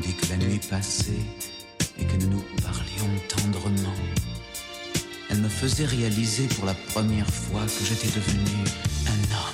tandis que la nuit passait et que nous nous parlions tendrement. Elle me faisait réaliser pour la première fois que j'étais devenu un homme.